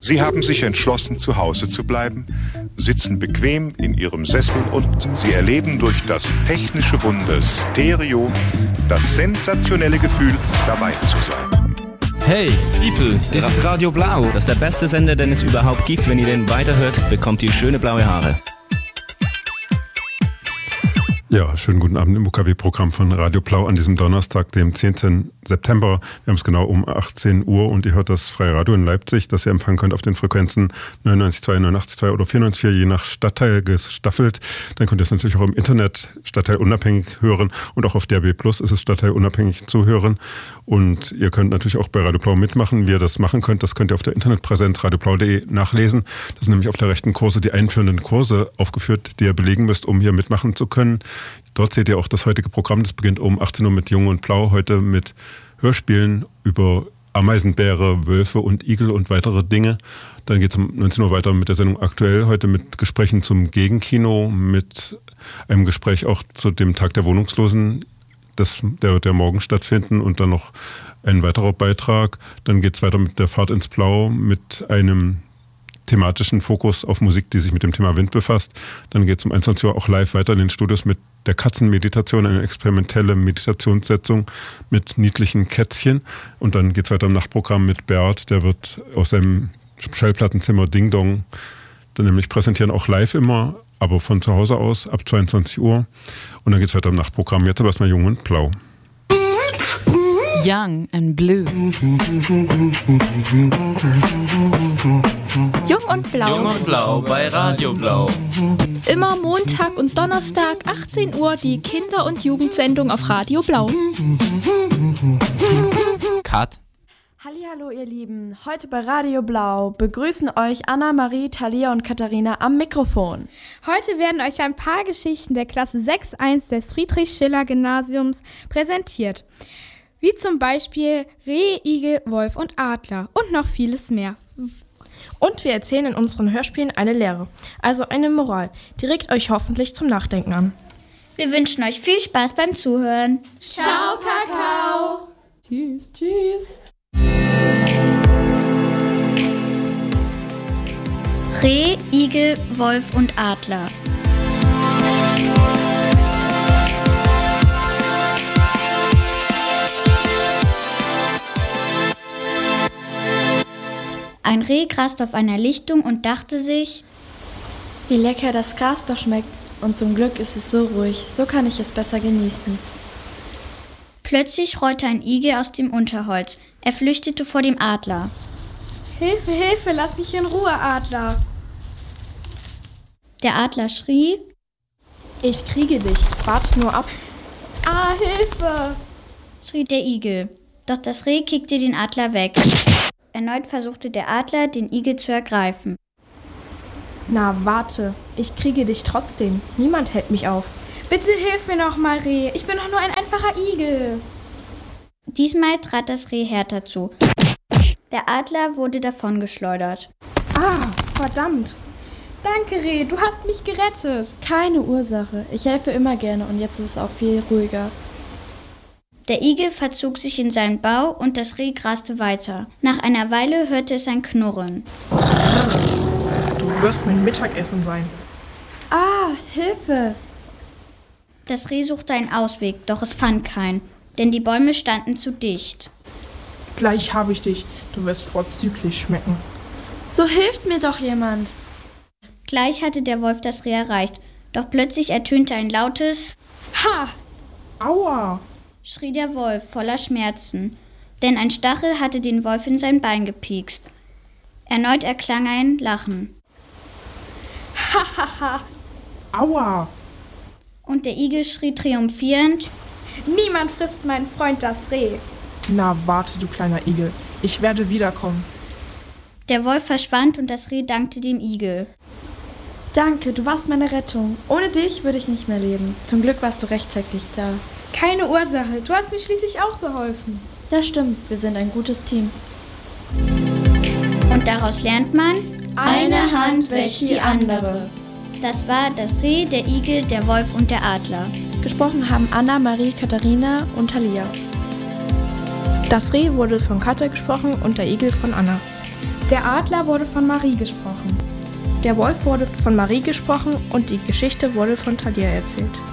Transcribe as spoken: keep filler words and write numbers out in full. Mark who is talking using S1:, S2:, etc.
S1: Sie haben sich entschlossen, zu Hause zu bleiben, sitzen bequem in ihrem Sessel und sie erleben durch das technische Wunder Stereo das sensationelle Gefühl, dabei zu sein.
S2: Hey, People, das ist Radio Blau. Das ist der beste Sender, den es überhaupt gibt. Wenn ihr den weiterhört, bekommt ihr schöne blaue Haare.
S3: Ja, schönen guten Abend im U K W-Programm von Radio Blau an diesem Donnerstag, dem zehnten September. Wir haben es genau um achtzehn Uhr und ihr hört das Freie Radio in Leipzig, das ihr empfangen könnt auf den Frequenzen neunundneunzig Komma zwei, neunundachtzig Komma zwei oder vierundneunzig Komma vier, je nach Stadtteil gestaffelt. Dann könnt ihr es natürlich auch im Internet stadtteilunabhängig hören und auch auf D A B Plus ist es stadtteilunabhängig zu hören. Und ihr könnt natürlich auch bei Radio Blau mitmachen. Wie ihr das machen könnt, das könnt ihr auf der Internetpräsenz radioblau punkt de nachlesen. Das sind nämlich auf der rechten Kurse die einführenden Kurse aufgeführt, die ihr belegen müsst, um hier mitmachen zu können. Dort seht ihr auch das heutige Programm. Das beginnt um achtzehn Uhr mit Jung und Blau. Heute mit Hörspielen über Ameisenbäre, Wölfe und Igel und weitere Dinge. Dann geht es um neunzehn Uhr weiter mit der Sendung Aktuell. Heute mit Gesprächen zum Gegenkino, mit einem Gespräch auch zu dem Tag der Wohnungslosen, das, der, der morgen stattfinden und dann noch ein weiterer Beitrag. Dann geht es weiter mit der Fahrt ins Blau mit einem thematischen Fokus auf Musik, die sich mit dem Thema Wind befasst. Dann geht es um einundzwanzig Uhr auch live weiter in den Studios mit der Katzenmeditation, eine experimentelle Meditationssetzung mit niedlichen Kätzchen. Und dann geht es weiter im Nachtprogramm mit Bert, der wird aus seinem Schallplattenzimmer Ding Dong dann nämlich präsentieren, auch live immer, aber von zu Hause aus ab zweiundzwanzig Uhr. Und dann geht es weiter im Nachtprogramm. Jetzt aber erstmal Jung und Blau.
S4: Young and Blue.
S5: Jung und Blau.
S2: Jung und Blau bei Radio Blau.
S5: Immer Montag und Donnerstag, achtzehn Uhr, die Kinder- und Jugendsendung auf Radio Blau.
S2: Cut.
S6: Hallihallo ihr Lieben, heute bei Radio Blau begrüßen euch Anna, Marie, Thalia und Katharina am Mikrofon.
S7: Heute werden euch ein paar Geschichten der Klasse sechs eins des Friedrich-Schiller-Gymnasiums präsentiert. Wie zum Beispiel Reh, Igel, Wolf und Adler und noch vieles mehr.
S6: Und wir erzählen in unseren Hörspielen eine Lehre, also eine Moral. Die regt euch hoffentlich zum Nachdenken an.
S8: Wir wünschen euch viel Spaß beim Zuhören.
S7: Ciao, Kakao!
S6: Tschüss, tschüss!
S8: Reh, Igel, Wolf und Adler. Ein Reh grast auf einer Lichtung und dachte sich,
S6: wie lecker das Gras doch schmeckt. Und zum Glück ist es so ruhig, so kann ich es besser genießen.
S8: Plötzlich rollte ein Igel aus dem Unterholz. Er flüchtete vor dem Adler.
S7: Hilfe, Hilfe, lass mich in Ruhe, Adler.
S8: Der Adler schrie,
S6: ich kriege dich, wart nur ab.
S7: Ah, Hilfe!
S8: Schrie der Igel. Doch das Reh kickte den Adler weg. Erneut versuchte der Adler, den Igel zu ergreifen.
S6: Na, warte, ich kriege dich trotzdem. Niemand hält mich auf.
S7: Bitte hilf mir noch mal, Reh. Ich bin doch nur ein einfacher Igel.
S8: Diesmal trat das Reh härter zu. Der Adler wurde davongeschleudert.
S6: Ah, verdammt.
S7: Danke, Reh, du hast mich gerettet.
S6: Keine Ursache. Ich helfe immer gerne und jetzt ist es auch viel ruhiger.
S8: Der Igel verzog sich in seinen Bau und das Reh graste weiter. Nach einer Weile hörte es ein Knurren.
S9: Du wirst mein Mittagessen sein.
S6: Ah, Hilfe!
S8: Das Reh suchte einen Ausweg, doch es fand keinen, denn die Bäume standen zu dicht.
S9: Gleich habe ich dich. Du wirst vorzüglich schmecken.
S6: So hilft mir doch jemand.
S8: Gleich hatte der Wolf das Reh erreicht, doch plötzlich ertönte ein lautes
S7: Ha!
S9: Aua!
S8: Schrie der Wolf voller Schmerzen, denn ein Stachel hatte den Wolf in sein Bein gepiekst. Erneut erklang ein Lachen.
S7: Ha, ha, ha!
S9: Aua!
S8: Und der Igel schrie triumphierend,
S7: niemand frisst meinen Freund das Reh.
S9: Na, warte, du kleiner Igel. Ich werde wiederkommen.
S8: Der Wolf verschwand und das Reh dankte dem Igel.
S6: Danke, du warst meine Rettung. Ohne dich würde ich nicht mehr leben. Zum Glück warst du rechtzeitig da.
S7: Keine Ursache, du hast mir schließlich auch geholfen.
S6: Das stimmt, wir sind ein gutes Team.
S8: Und daraus lernt man,
S6: eine Hand wäscht die andere.
S8: Das war das Reh, der Igel, der Wolf und der Adler.
S6: Gesprochen haben Anna, Marie, Katharina und Thalia.
S10: Das Reh wurde von Katja gesprochen und der Igel von Anna.
S7: Der Adler wurde von Marie gesprochen.
S4: Der Wolf wurde von Marie gesprochen und die Geschichte wurde von Thalia erzählt.